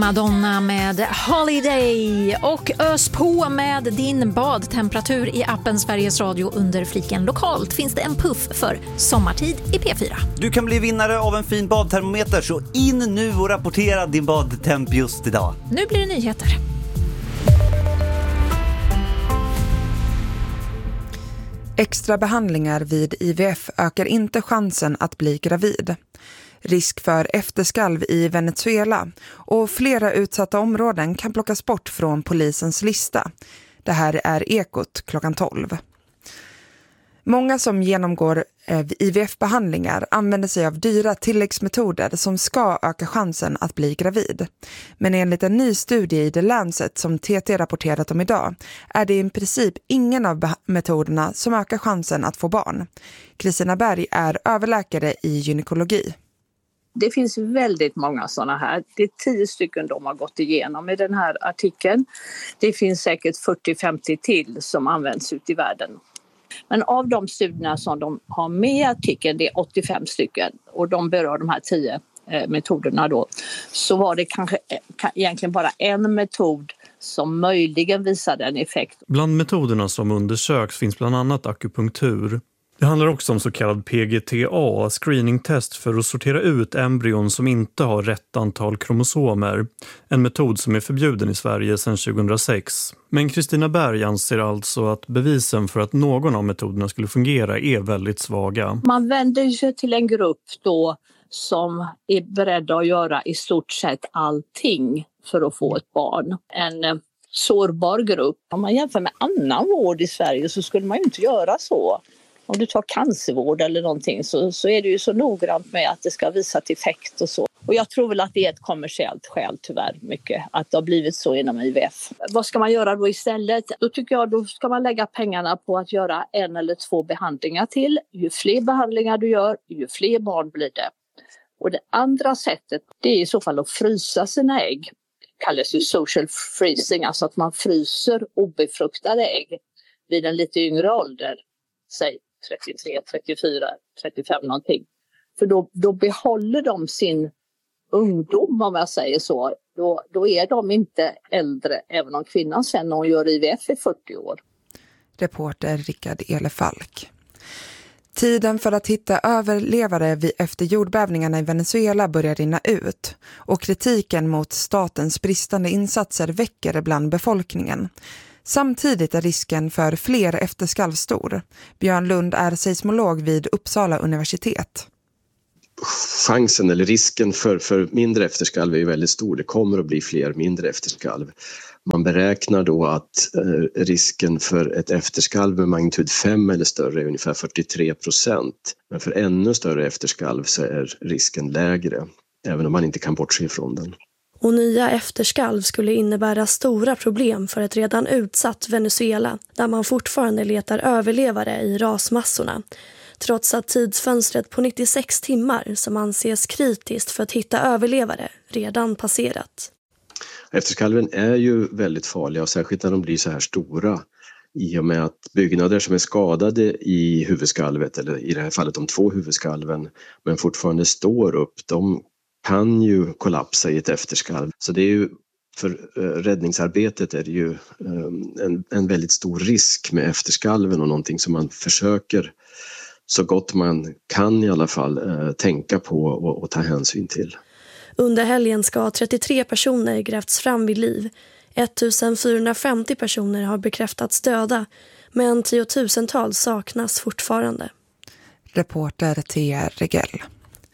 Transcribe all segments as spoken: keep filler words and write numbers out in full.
Madonna med Holiday och ös på med din badtemperatur i appen Sveriges Radio under fliken lokalt. Finns det en puff för sommartid i P fyra. Du kan bli vinnare av en fin badtermometer, så in nu och rapportera din badtemp just idag. Nu blir det nyheter. Extra behandlingar vid I V F ökar inte chansen att bli gravid. Risk för efterskalv i Venezuela och flera utsatta områden kan plockas bort från polisens lista. Det här är Ekot klockan tolv. Många som genomgår I V F-behandlingar använder sig av dyra tilläggsmetoder som ska öka chansen att bli gravid. Men enligt en ny studie i The Lancet som T T rapporterat om idag är det i princip ingen av metoderna som ökar chansen att få barn. Kristina Berg är överläkare i gynekologi. Det finns väldigt många sådana här. Det är tio stycken de har gått igenom i den här artikeln. Det finns säkert fyrtio till femtio till som används ut i världen. Men av de studierna som de har med i artikeln, det är åttiofem stycken och de berör de här tio eh, metoderna då, så var det kanske eh, egentligen bara en metod som möjligen visade en effekt. Bland metoderna som undersöks finns bland annat akupunktur. Det handlar också om så kallad P G T A, screeningtest för att sortera ut embryon som inte har rätt antal kromosomer. En metod som är förbjuden i Sverige sedan tjugohundrasex. Men Kristina Berg anser alltså att bevisen för att någon av metoderna skulle fungera är väldigt svaga. Man vänder sig till en grupp då som är beredda att göra i stort sett allting för att få ett barn. En sårbar grupp. Om man jämför med annan vård i Sverige så skulle man ju inte göra så. Om du tar cancervård eller någonting så, så är det ju så noggrant med att det ska visa till effekt och så. Och jag tror väl att det är ett kommersiellt skäl tyvärr mycket att det har blivit så inom I V F. Vad ska man göra då istället? Då tycker jag då ska man lägga pengarna på att göra en eller två behandlingar till. Ju fler behandlingar du gör, ju fler barn blir det. Och det andra sättet, det är i så fall att frysa sina ägg. Det kallas ju social freezing, alltså att man fryser obefruktade ägg vid en lite yngre ålder. Säg trettiotre, trettiofyra, trettiofem någonting. För då, då behåller de sin ungdom, om jag säger så. Då, då är de inte äldre, även om kvinnan sen när hon gör I V F i fyrtio år. Reporter Rickard Elefalk. Tiden för att hitta överlevare vid efter jordbävningarna i Venezuela börjar rinna ut och kritiken mot statens bristande insatser väcker bland befolkningen. Samtidigt är risken för fler efterskalv stor. Björn Lund är seismolog vid Uppsala universitet. Chansen eller risken för, för mindre efterskalv är väldigt stor. Det kommer att bli fler mindre efterskalv. Man beräknar då att eh, risken för ett efterskalv med magnitud fem eller större är ungefär fyrtiotre procent. Men för ännu större efterskalv så är risken lägre, även om man inte kan bortse ifrån den. Och nya efterskalv skulle innebära stora problem för ett redan utsatt Venezuela, där man fortfarande letar överlevare i rasmassorna. Trots att tidsfönstret på nittiosex timmar, som anses kritiskt för att hitta överlevare, redan passerat. Efterskalven är ju väldigt farliga, och särskilt när de blir så här stora, i och med att byggnader som är skadade i huvudskalvet, eller i det här fallet de två huvudskalven, men fortfarande står upp, de kan ju kollapsa i ett efterskalv. Så det är ju, för räddningsarbetet är det ju en, en väldigt stor risk med efterskalven, och någonting som man försöker så gott man kan i alla fall tänka på och, och ta hänsyn till. Under helgen ska trettiotre personer grävts fram vid liv. fjortonhundrafemtio personer har bekräftats döda, men tiotusentals saknas fortfarande. Reporter T R Regell.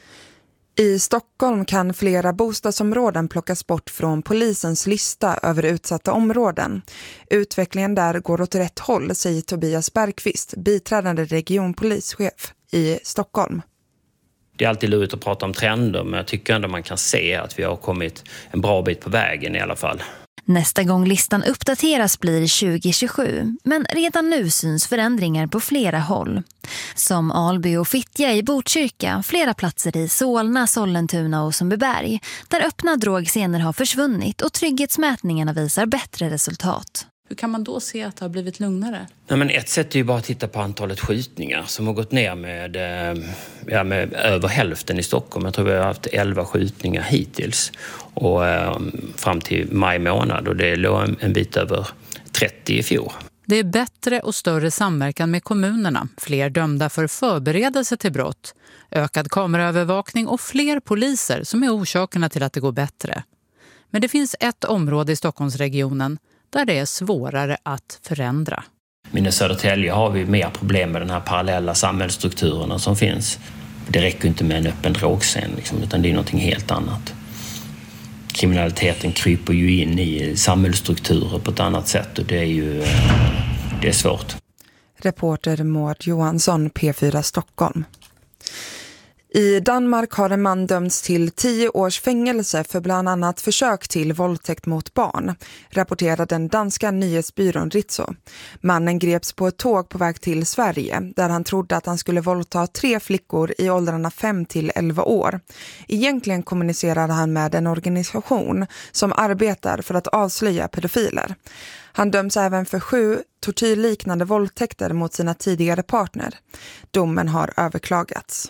I Stockholm kan flera bostadsområden plockas bort från polisens lista över utsatta områden. Utvecklingen där går åt rätt håll, säger Tobias Bergqvist, biträdande regionpolischef i Stockholm. Det är alltid lurigt att prata om trender, men jag tycker ändå man kan se att vi har kommit en bra bit på vägen i alla fall. Nästa gång listan uppdateras blir tjugo tjugosju, men redan nu syns förändringar på flera håll. Som Alby och Fittja i Botkyrka, flera platser i Solna, Sollentuna och Sundbyberg, där öppna drogscener har försvunnit och trygghetsmätningarna visar bättre resultat. Hur kan man då se att det har blivit lugnare? Nej, men ett sätt är ju bara att titta på antalet skjutningar som har gått ner med, ja, med över hälften i Stockholm. Jag tror vi har haft elva skjutningar hittills och, eh, fram till maj månad, och det låg en, en bit över trettio i fjol. Det är bättre och större samverkan med kommunerna, fler dömda för förberedelse till brott, ökad kameraövervakning och fler poliser som är orsakerna till att det går bättre. Men det finns ett område i Stockholmsregionen där det är svårare att förändra. Men i Södertälje har vi mer problem med den här parallella samhällsstrukturerna som finns. Det räcker inte med en öppen drogscen, liksom, utan det är något helt annat. Kriminaliteten kryper ju in i samhällsstrukturer på ett annat sätt, och det är ju det är svårt. Reporter Maud Johansson, P fyra Stockholm. I Danmark har en man dömts till tio års fängelse för bland annat försök till våldtäkt mot barn, rapporterar den danska nyhetsbyrån Ritzo. Mannen greps på ett tåg på väg till Sverige där han trodde att han skulle våldta tre flickor i åldrarna fem till elva år. Egentligen kommunicerade han med en organisation som arbetar för att avslöja pedofiler. Han döms även för sju tortyrliknande våldtäkter mot sina tidigare partner. Domen har överklagats.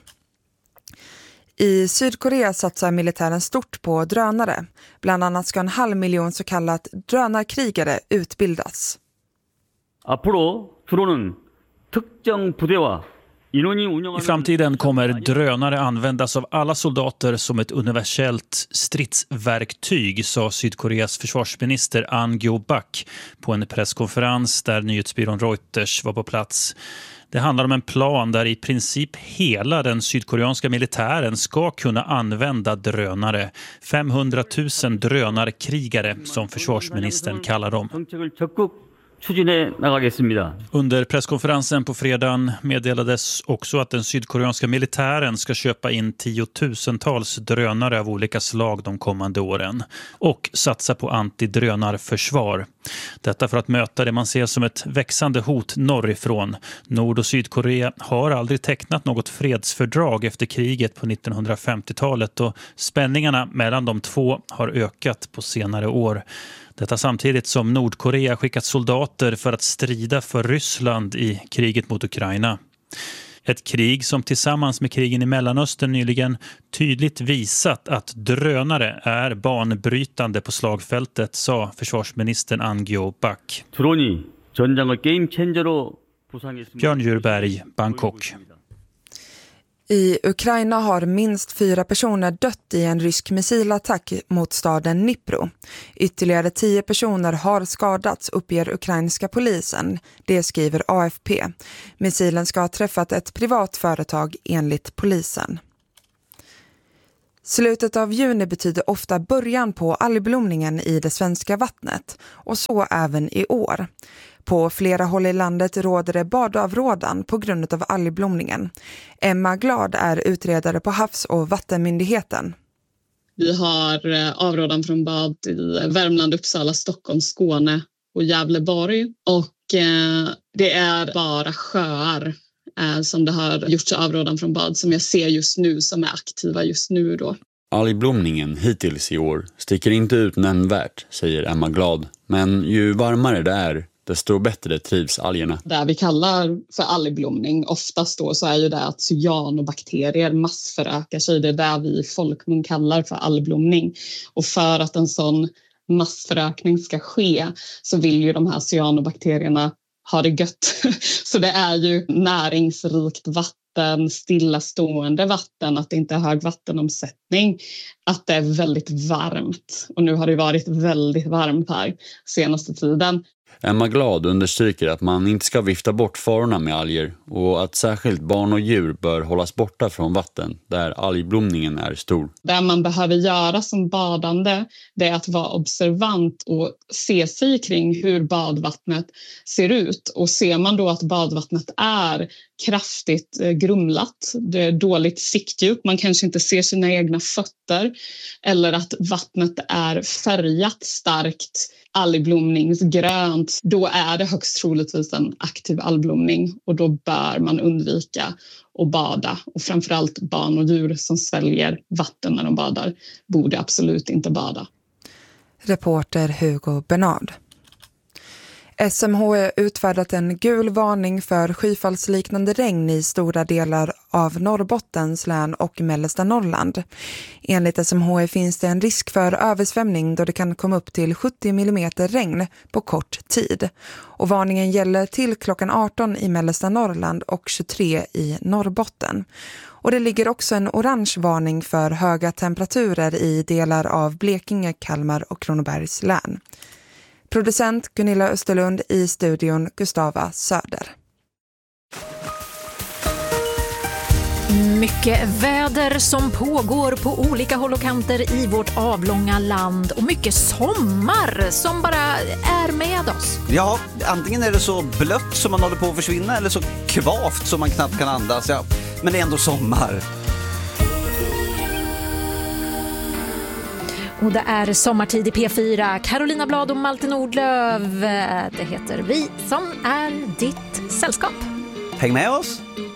I Sydkorea satsar militären stort på drönare. Bland annat ska en halv miljon så kallat drönarkrigare utbildas. I framtiden kommer drönare användas av alla soldater som ett universellt stridsverktyg, sa Sydkoreas försvarsminister An Gyo-bak på en presskonferens där nyhetsbyrån Reuters var på plats. Det handlar om en plan där i princip hela den sydkoreanska militären ska kunna använda drönare. femhundratusen drönarkrigare, som försvarsministern kallar dem. Under presskonferensen på fredagen meddelades också att den sydkoreanska militären ska köpa in tiotusentals drönare av olika slag de kommande åren och satsa på antidrönarförsvar. Detta för att möta det man ser som ett växande hot norrifrån. Nord- och Sydkorea har aldrig tecknat något fredsfördrag efter kriget på nittonhundrafemtiotalet, och spänningarna mellan de två har ökat på senare år. Detta samtidigt som Nordkorea skickat soldater för att strida för Ryssland i kriget mot Ukraina. Ett krig som tillsammans med krigen i Mellanöstern nyligen tydligt visat att drönare är banbrytande på slagfältet, sa försvarsministern An Gyo-bak. Björn Djurberg, Bangkok. I Ukraina har minst fyra personer dött i en rysk missilattack mot staden Dnipro. Ytterligare tio personer har skadats, uppger ukrainska polisen. Det skriver A F P. Missilen ska ha träffat ett privat företag enligt polisen. Slutet av juni betyder ofta början på algblomningen i det svenska vattnet, och så även i år. På flera håll i landet råder det badavrådan på grund av algblomningen. Emma Glad är utredare på Havs- och vattenmyndigheten. Vi har avrådan från bad i Värmland, Uppsala, Stockholm, Skåne och Gävleborg. Och eh, det är bara sjöar eh, som det har gjorts avrådan från bad som jag ser just nu, som är aktiva just nu då. Algblomningen hittills i år sticker inte ut nämnvärt, säger Emma Glad. Men ju varmare det är, desto bättre trivs algerna. Det vi kallar för algblomning oftast då, så är ju det att cyanobakterier massförökar sig. Det är det vi i folkmun kallar för algblomning. Och för att en sån massförökning ska ske så vill ju de här cyanobakterierna ha det gött. Så det är ju näringsrikt vatten, stillastående vatten, att det inte är hög vattenomsättning, att det är väldigt varmt. Och nu har det varit väldigt varmt här senaste tiden. Emma Glad understryker att man inte ska vifta bort farorna med alger och att särskilt barn och djur bör hållas borta från vatten där algblomningen är stor. Det man behöver göra som badande, det är att vara observant och se sig kring hur badvattnet ser ut. Och ser man då att badvattnet är kraftigt grumlat, det är dåligt siktdjup, man kanske inte ser sina egna fötter, eller att vattnet är färgat starkt algblomningsgrönt, då är det högst troligtvis en aktiv algblomning, och då bör man undvika att bada. Och framförallt barn och djur som sväljer vatten när de badar borde absolut inte bada. Reporter Hugo Bernard. S M H I utfärdat en gul varning för skyfallsliknande regn i stora delar av Norrbottens län och mellersta Norrland. Enligt S M H I finns det en risk för översvämning då det kan komma upp till sjuttio millimeter regn på kort tid. Och varningen gäller till klockan arton i mellersta Norrland och tjugotre i Norrbotten. Och det ligger också en orange varning för höga temperaturer i delar av Blekinge, Kalmar och Kronobergs län. Producent Gunilla Österlund, i studion Gustava Söder. Mycket väder som pågår på olika håll och kanter i vårt avlånga land och mycket sommar som bara är med oss. Ja, antingen är det så blött som man håller på att försvinna eller så kvavt som man knappt kan andas. Ja, men det är ändå sommar. Och det är sommartid i P fyra. Carolina Blad och Malte Nordlöf. Det heter vi som är ditt sällskap. Häng med oss